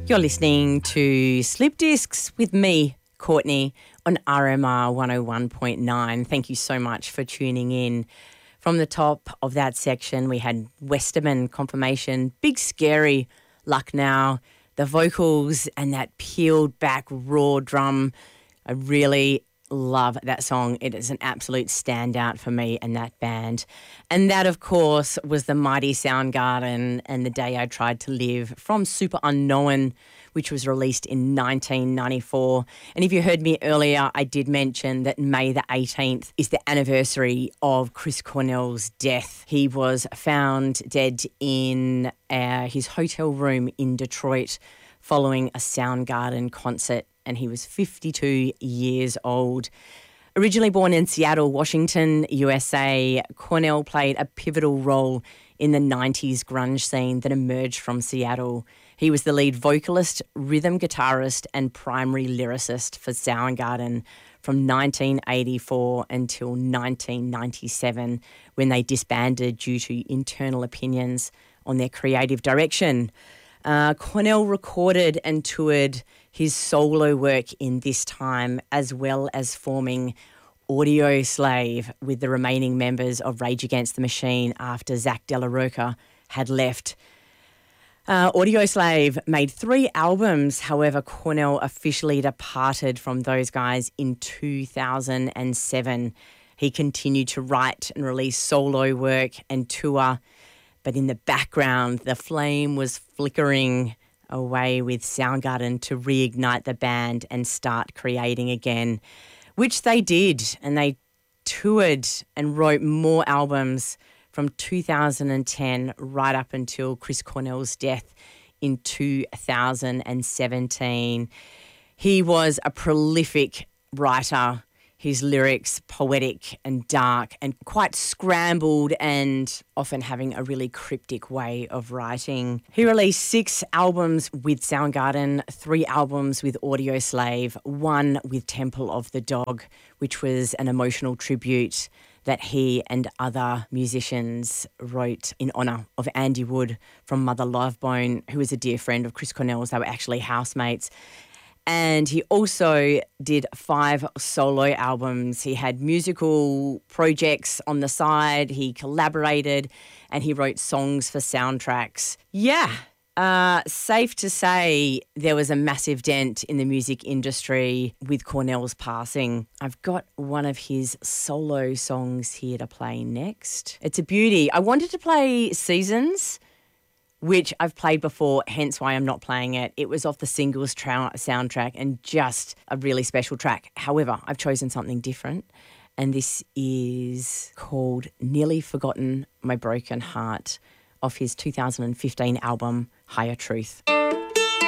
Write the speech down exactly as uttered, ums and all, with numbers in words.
You're listening to Slip Discs with me, Courtney, on R M R one oh one point nine. Thank you so much for tuning in. From the top of that section, we had Westerman, Confirmation, Big Scary, Lucknow, the vocals and that peeled back raw drum. I really love that song. It is an absolute standout for me and that band. And that, of course, was the mighty Soundgarden and The Day I Tried to Live from Super Unknown, which was released in nineteen ninety-four. And if you heard me earlier, I did mention that May the eighteenth is the anniversary of Chris Cornell's death. He was found dead in uh, his hotel room in Detroit following a Soundgarden concert, and he was fifty-two years old. Originally born in Seattle, Washington, U S A, Cornell played a pivotal role in the nineties grunge scene that emerged from Seattle. He was the lead vocalist, rhythm guitarist, and primary lyricist for Soundgarden from nineteen eighty-four until nineteen ninety-seven, when they disbanded due to internal opinions on their creative direction. Uh, Cornell recorded and toured his solo work in this time, as well as forming Audioslave with the remaining members of Rage Against the Machine after Zach De La Rocha had left. Uh, Audioslave made three albums. However, Cornell officially departed from those guys in two thousand seven. He continued to write and release solo work and tour, but in the background, the flame was flickering away with Soundgarden to reignite the band and start creating again, which they did. And they toured and wrote more albums from two thousand ten right up until Chris Cornell's death in two thousand seventeen. He was a prolific writer. His lyrics poetic and dark and quite scrambled and often having a really cryptic way of writing. He released six albums with Soundgarden, three albums with Audioslave, one with Temple of the Dog, which was an emotional tribute that he and other musicians wrote in honour of Andy Wood from Mother Love Bone, who was a dear friend of Chris Cornell's. They were actually housemates. And he also did five solo albums. He had musical projects on the side. He collaborated and he wrote songs for soundtracks. Yeah, uh, safe to say there was a massive dent in the music industry with Cornell's passing. I've got one of his solo songs here to play next. It's a beauty. I wanted to play Seasons, which I've played before, hence why I'm not playing it. It was off the Singles tra- soundtrack and just a really special track. However, I've chosen something different, and this is called Nearly Forgotten My Broken Heart off his two thousand fifteen album, Higher Truth.